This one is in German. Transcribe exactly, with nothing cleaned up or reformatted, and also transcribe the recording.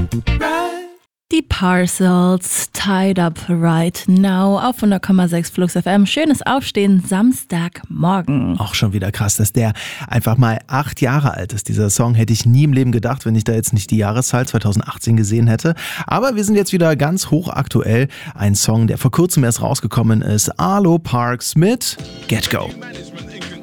Die Parcels, Tied Up Right Now auf hundert Komma sechs Flux F M. Schönes Aufstehen, Samstagmorgen. Auch schon wieder krass, dass der einfach mal acht Jahre alt ist. Dieser Song hätte ich nie im Leben gedacht, wenn ich da jetzt nicht die Jahreszahl zwanzig achtzehn gesehen hätte. Aber wir sind jetzt wieder ganz hochaktuell. Ein Song, der vor kurzem erst rausgekommen ist. Arlo Parks mit Get Go.